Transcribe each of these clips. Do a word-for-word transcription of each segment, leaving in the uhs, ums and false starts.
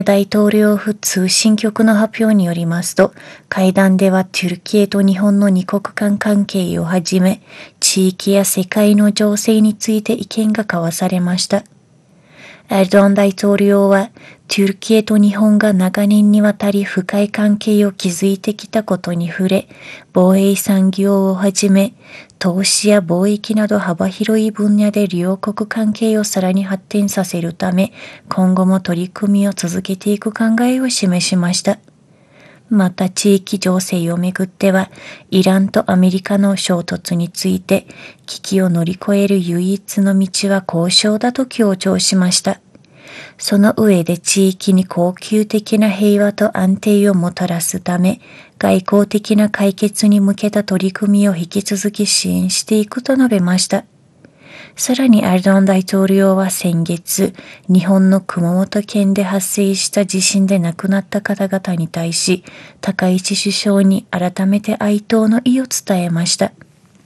大統領府通信局の発表によりますと、会談ではトゥルキエと日本の二国間関係をはじめ、地域や世界の情勢について意見が交わされました。エルドアン大統領は、トゥルキエと日本が長年にわたり深い関係を築いてきたことに触れ、防衛産業をはじめ、投資や貿易など幅広い分野で両国関係をさらに発展させるため、今後も取り組みを続けていく考えを示しました。また地域情勢をめぐっては、イランとアメリカの衝突について、危機を乗り越える唯一の道は交渉だと強調しました。その上で地域に恒久的な平和と安定をもたらすため、外交的な解決に向けた取り組みを引き続き支援していくと述べました。さらにエルドアン大統領は先月、日本の熊本県で発生した地震で亡くなった方々に対し、高市首相に改めて哀悼の意を伝えました。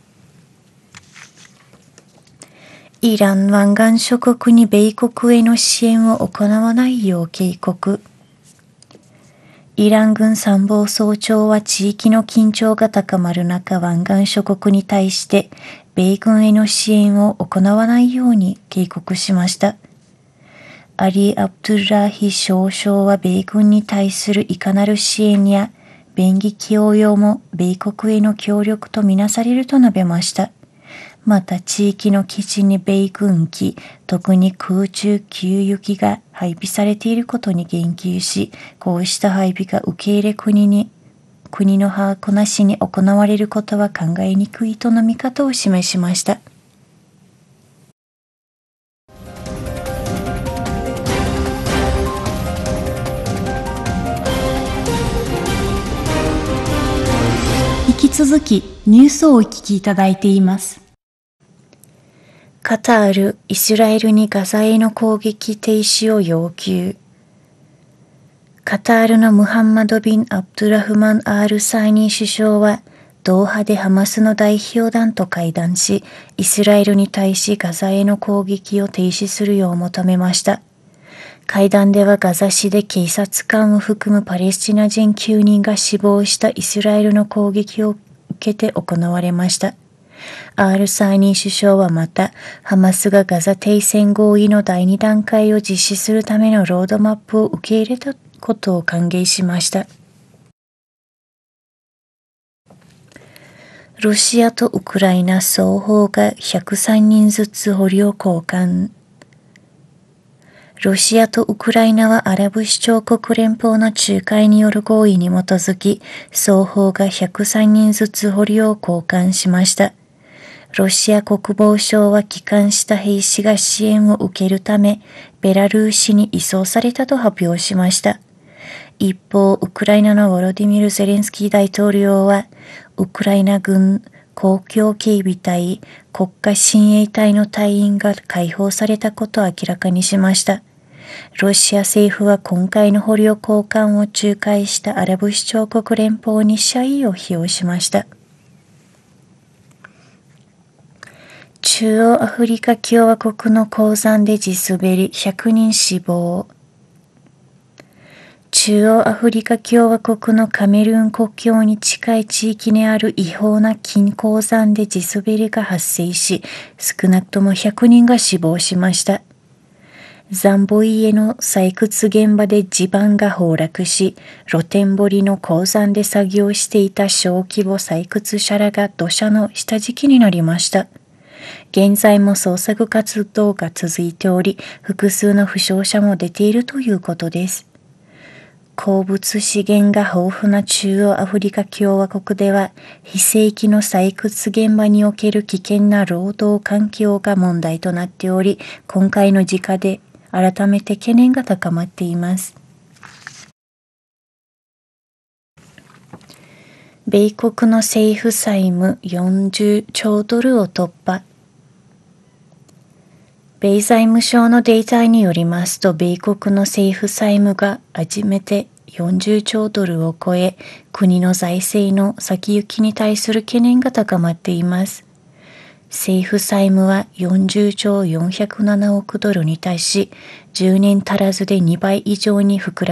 イラン湾岸諸国に米国への支援を行わないよう警告。イラン軍参謀総長は地域の緊張が高まる中、湾岸諸国に対して米軍への支援を行わないように警告しました。アリ・アブドゥラヒ少将は米軍に対するいかなる支援や便宜供与も米国への協力とみなされると述べました。また地域の基地に米軍機、特に空中給油機が配備されていることに言及し、こうした配備が受け入れ国に、国の把握なしに行われることは考えにくいとの見方を示しました。引き続きニュースをお聞きいただいています。カタール、イスラエルにガザへの攻撃停止を要求。カタールのムハンマド・ビン・アブドゥラフマン・アール・サーニー首相は、ドーハでハマスの代表団と会談し、イスラエルに対しガザへの攻撃を停止するよう求めました。会談ではガザ市で警察官を含むパレスチナ人きゅうにんが死亡したイスラエルの攻撃を受けて行われました。アール・サーニー首相はまた、ハマスがガザ停戦合意の第二段階を実施するためのロードマップを受け入れたことを歓迎しました。ロシアとウクライナ双方がひゃくさんにんずつ捕虜交換。ロシアとウクライナはアラブ首長国連邦の仲介による合意に基づき、双方がひゃくさんにんずつ捕虜を交換しました。ロシア国防省は帰還した兵士が支援を受けるため、ベラルーシに移送されたと発表しました。一方、ウクライナのヴォロディミル・ゼレンスキー大統領は、ウクライナ軍公共警備隊、国家親衛隊の隊員が解放されたことを明らかにしました。ロシア政府は今回の捕虜交換を仲介したアラブ首長国連邦に謝意を表しました。中央アフリカ共和国の鉱山で地滑りひゃくにん死亡。中央アフリカ共和国のカメルーン国境に近い地域にある違法な金鉱山で地滑りが発生し、少なくともひゃくにんが死亡しました。ザンボイエの採掘現場で地盤が崩落し、露天掘りの鉱山で作業していた小規模採掘者らが土砂の下敷きになりました。現在も捜索活動が続いており、複数の負傷者も出ているということです。鉱物資源が豊富な中央アフリカ共和国では、非正規の採掘現場における危険な労働環境が問題となっており、今回の事故で改めて懸念が高まっています。米国の政府債務よんじゅうちょうドルを突破。米財務省のデータによりますと、米国の政府債務が初めてよんじゅうちょうドルを超え、国の財政の先行きに対する懸念が高まっています。政府債務はよんじゅうちょうよんひゃくななおくドルに達し、じゅうねん足らずでにばい以上に膨ら